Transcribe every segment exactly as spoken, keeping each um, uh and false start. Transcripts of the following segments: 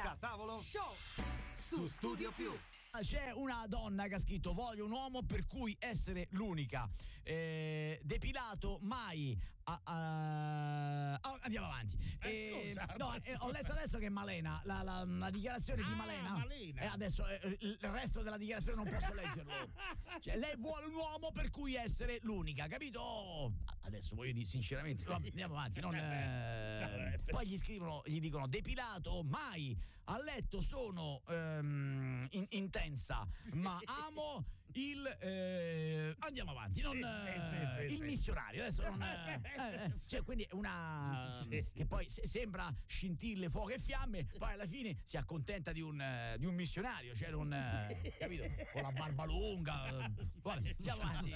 Da tavolo show su Studio Più. C'è una donna che ha scritto: voglio un uomo per cui essere l'unica, eh, depilato mai a, a... Oh, andiamo avanti. Eh, eh, no, eh, ho letto adesso che Malena la, la, la dichiarazione ah, di Malena, Malena. E adesso eh, il resto della dichiarazione non posso leggerlo. Cioè, lei vuole un uomo per cui essere l'unica, capito? Adesso voglio dire sinceramente, vabbè, andiamo avanti, non, eh, poi gli scrivono, gli dicono: depilato mai, a letto sono ehm, in, intensa, ma amo il eh, andiamo avanti, non, sì, sì, sì, il sì. missionario adesso non, eh, eh, cioè, quindi è una sì. che poi se, sembra scintille, fuoco e fiamme, poi alla fine si accontenta di un, uh, di un missionario, cioè un uh, capito, con la barba lunga. Vabbè, andiamo avanti.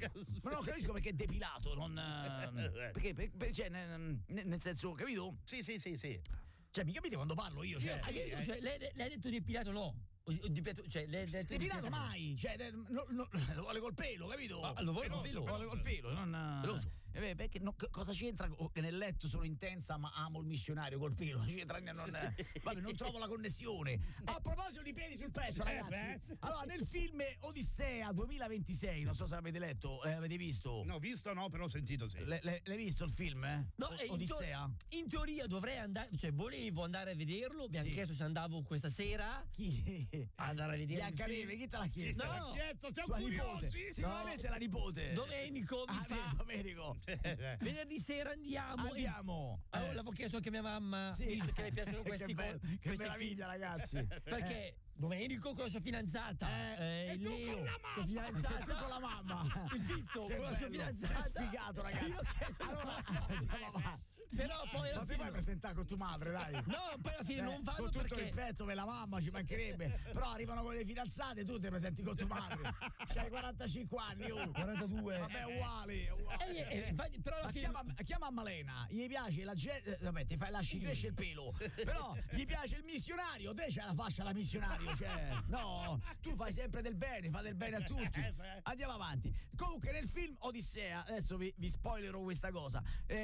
Ma non capisco perché è depilato, non uh, perché per, per, cioè, nel, nel senso, capito? Sì, sì, sì, sì. Cioè, mi capite quando parlo io? Cioè, sì, eh. Cioè, lei, lei ha detto depilato no? Cioè, lei ha detto depilato mai, cioè no, no, lo vuole col pelo, capito? Ah, lo vuole col pelo? Lo vuole col pelo, non peloso. Eh, perché no, cosa c'entra che nel letto sono intensa ma amo il missionario col pelo? C'entra, non, vabbè, non trovo la connessione. A proposito di piedi sul petto, ragazzi, allora nel film Odissea duemilaventisei, non so se avete letto, eh, avete visto? No, visto no, però ho sentito sì. Le, le, l'hai visto il film? Eh? No, o- Odissea? In, to- in teoria dovrei andare, cioè volevo andare a vederlo, mi hanno Sì. chiesto se andavo questa sera. Chi? Andare a vedere Biancaneve, chi te l'ha chiesto? No, l'ha chiesto, siamo Tua curiosi. nipote. Sicuramente la nipote. Domenico mi Ah, fa Domenico. venerdì sera andiamo. Andiamo. E, allora Eh. l'avevo chiesto anche a mia mamma, Sì. visto che le piacciono questi che, be- co- che questi meraviglia, film. ragazzi. Perché Domenico con la sua fidanzata, Eh, eh, e tu Leo con la sua fidanzata, Tu con la mamma. il tizzo Che con la sua bello. fidanzata. È sfigato, ragazzi. Io ho chiesto- Allora, andiamo avanti. Però poi alla Ma ti fine puoi presentare con tua madre, dai? no, poi alla fine Eh, non vado con tutto perché rispetto per la mamma, ci mancherebbe. Però arrivano con le fidanzate, tu ti presenti con tua madre. C'hai quarantacinque anni, oh. quarantadue. Vabbè, uguali, uguali. Eh, eh, infatti, però alla Ma fine chiama, chiama Malena, gli piace la gente, eh, vabbè, ti fai lasci crescere il pelo, però gli piace il missionario, te c'hai la fascia da missionario, cioè, no, tu fai sempre del bene, fai del bene a tutti. Andiamo avanti. Comunque nel film Odissea, adesso vi, vi spoilerò questa cosa,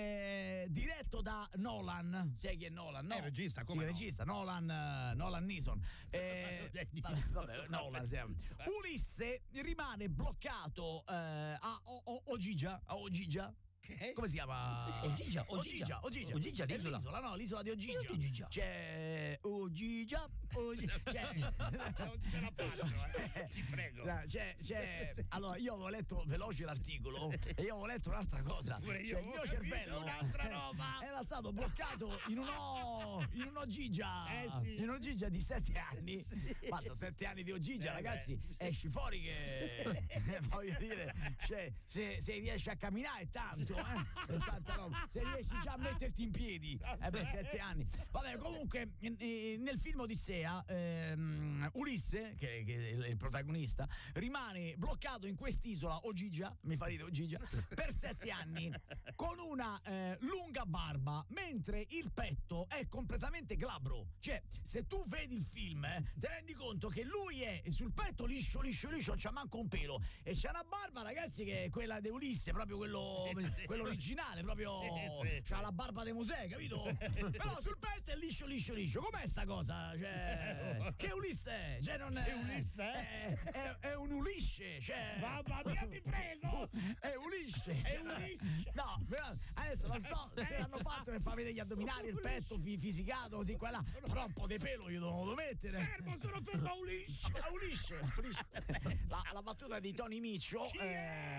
eh, diretto da Nolan, sai chi è Nolan? No? È il regista, come il no? regista, Nolan, uh, Nolan Neeson. Eh, vabbè, vabbè, Nolan, sì. Ulisse rimane bloccato eh, a O- O- Ogigia, a Ogigia. Che? Come si chiama? Ogigia, Ogigia, Ogigia. Ogigia, È l'isola. l'isola, no, l'isola di Ogigia. Io di Ogigia. C'è Ogigia, Ogigia. C'è... Non ce la faccio, eh. Ti prego. C'è, c'è... Allora, io avevo letto veloce l'articolo e io avevo letto un'altra cosa. Pure io Cioè, il avevo mio capito cervello un'altra roba. era stato bloccato in un o... in un Ogigia. Eh, sì. In un Ogigia di sette anni. Fatto sette anni di Ogigia, Eh, ragazzi, beh. esci fuori che voglio dire, cioè, se, se riesci a camminare è tanto, eh? È tanta roba. Se riesci già a metterti in piedi, eh beh, sette anni. Vabbè, comunque, eh, nel film Odissea, ehm, Ulisse, che, che è il protagonista, rimane bloccato in quest'isola Ogigia, mi fa ridere Ogigia, per sette anni, con una eh, lunga barba, mentre il petto è completamente glabro. Cioè, se tu vedi il film, eh, ti rendi conto che lui è sul petto liscio, liscio, liscio, non c'ha manco un pelo. E c'ha una barba, ragazzi, che è quella di Ulisse, proprio quello, Sì, sì. quello originale, proprio Sì, sì. c'ha la barba dei Mosè, capito? Però sul petto è liscio, liscio, liscio. Com'è sta cosa? Cioè, che Ulisse è? Cioè, non è, Che Ulisse è? È, è un Ulisse, cioè. Mamma mia, ti prego. È Ulisse. È cioè, Ulisse. No, però adesso non so se l'hanno fatto per far vedere gli addominali, il petto fi- fisicato, così qua e là. Però un po' di pelo io devo mettere. Fermo, sono fermo a Ulisse. A Ulisse, Ulisse. La, la battuta di Tony Miccio. Chi eh,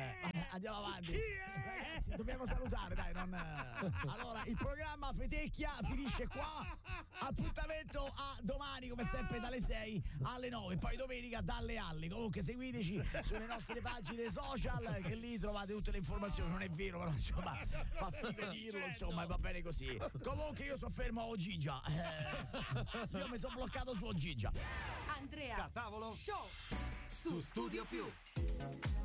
è? Andiamo avanti. Chi è? Ragazzi, dobbiamo salutare, dai. Non... Allora, il programma Fetecchia finisce qua. Appuntamento a domani, come sempre, dalle sei alle nove. Poi domenica dalle alle. Comunque, seguiteci sulle nostre pagine social, che lì trovate tutte le informazioni. Non è vero, però insomma, fa figo dirlo, insomma, va bene così. Comunque, io sono fermo a Ogigia. Eh, io mi sono bloccato su Ogigia. Andrea Da tavolo show su Studio Più.